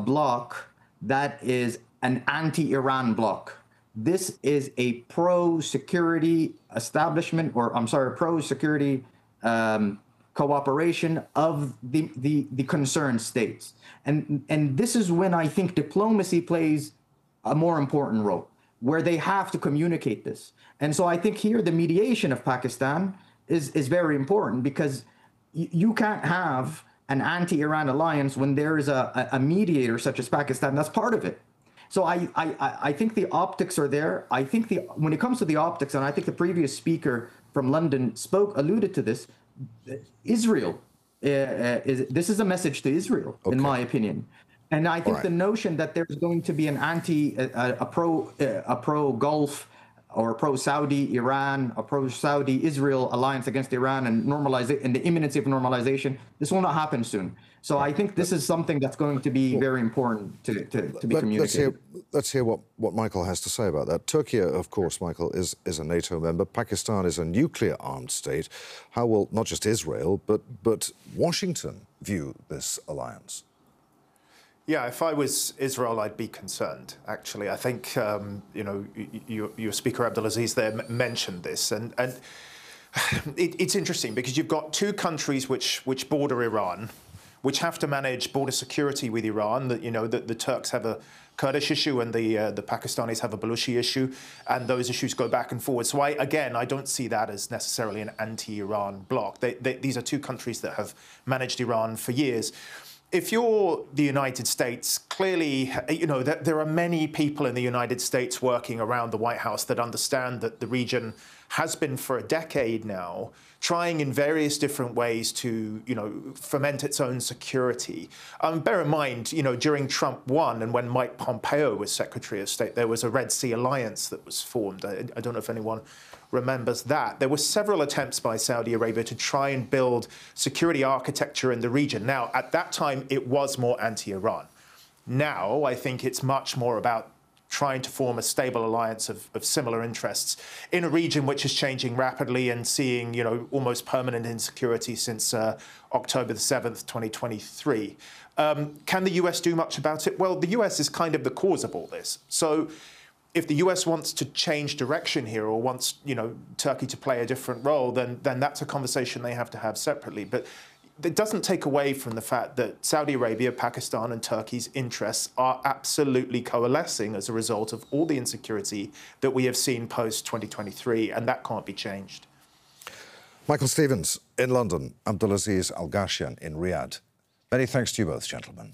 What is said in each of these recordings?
bloc that is an anti-Iran bloc. This is a pro-security establishment, or I'm sorry, pro-security cooperation of the concerned states. And this is when I think diplomacy plays a more important role, where they have to communicate this. And so I think here the mediation of Pakistan is very important, because you can't have an anti-Iran alliance when there is a mediator such as Pakistan that's part of it. So I think the optics are there. I think when it comes to the optics, and I think the previous speaker from London alluded to this, Israel, this is a message to Israel, in my opinion. And I think the notion that there's going to be an pro-Gulf or pro-Saudi Iran, a pro-Saudi Israel alliance against Iran and the imminency of normalization, this will not happen soon. So I think this is something that's going to be very important to be communicated. Let's hear what Michael has to say about that. Turkey, of course, Michael, is a NATO member. Pakistan is a nuclear-armed state. How will not just Israel, but Washington view this alliance? Yeah, if I was Israel, I'd be concerned, actually. I think, your Speaker Abdulaziz there mentioned this. And it's interesting, because you've got two countries which border Iran, which have to manage border security with Iran. The Turks have a Kurdish issue and the Pakistanis have a Baluchi issue, and those issues go back and forward. So I don't see that as necessarily an anti-Iran bloc. These are two countries that have managed Iran for years. If you're the United States, clearly, there are many people in the United States working around the White House that understand that the region has been for a decade now trying in various different ways to, foment its own security. Bear in mind, during Trump 1 and when Mike Pompeo was Secretary of State, there was a Red Sea alliance that was formed. I don't know if anyone remembers that. There were several attempts by Saudi Arabia to try and build security architecture in the region. Now, at that time, it was more anti-Iran. Now, I think it's much more about trying to form a stable alliance of similar interests in a region which is changing rapidly and seeing, almost permanent insecurity since October the 7th, 2023. Can the US do much about it? Well, the US is kind of the cause of all this. So if the US wants to change direction here or wants, Turkey to play a different role, then that's a conversation they have to have separately. But it doesn't take away from the fact that Saudi Arabia, Pakistan and Turkey's interests are absolutely coalescing as a result of all the insecurity that we have seen post-2023, and that can't be changed. Michael Stevens in London, Abdulaziz Al-Gashyan in Riyadh. Many thanks to you both, gentlemen.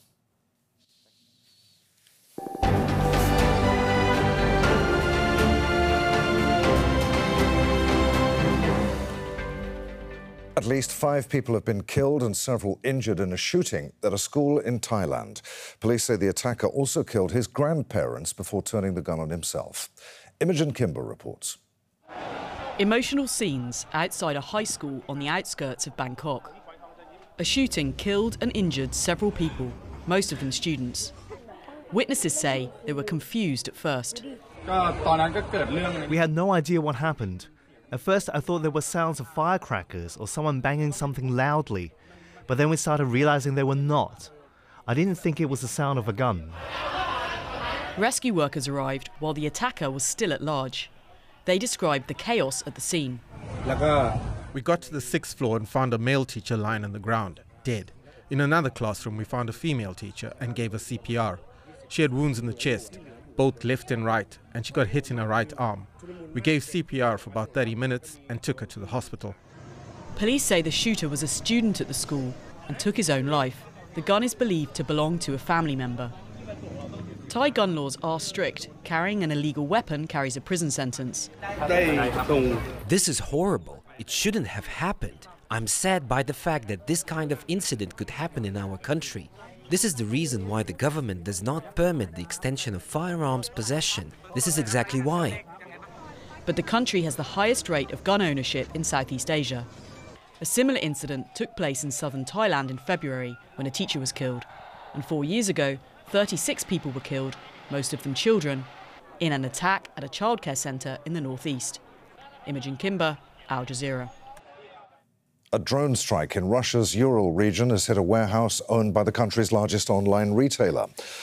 At least 5 people have been killed and several injured in a shooting at a school in Thailand. Police say the attacker also killed his grandparents before turning the gun on himself. Imogen Kimber reports. Emotional scenes outside a high school on the outskirts of Bangkok. A shooting killed and injured several people, most of them students. Witnesses say they were confused at first. We had no idea what happened. At first, I thought there were sounds of firecrackers or someone banging something loudly, but then we started realizing they were not. I didn't think it was the sound of a gun. Rescue workers arrived while the attacker was still at large. They described the chaos at the scene. We got to the 6th floor and found a male teacher lying on the ground, dead. In another classroom, we found a female teacher and gave her CPR. She had wounds in the chest, both left and right, and she got hit in her right arm. We gave CPR for about 30 minutes and took her to the hospital. Police say the shooter was a student at the school and took his own life. The gun is believed to belong to a family member. Thai gun laws are strict. Carrying an illegal weapon carries a prison sentence. This is horrible. It shouldn't have happened. I'm sad by the fact that this kind of incident could happen in our country. This is the reason why the government does not permit the extension of firearms possession. This is exactly why. But the country has the highest rate of gun ownership in Southeast Asia. A similar incident took place in southern Thailand in February when a teacher was killed. And 4 years ago, 36 people were killed, most of them children, in an attack at a childcare centre in the northeast. Imogen Kimber, Al Jazeera. A drone strike in Russia's Ural region has hit a warehouse owned by the country's largest online retailer.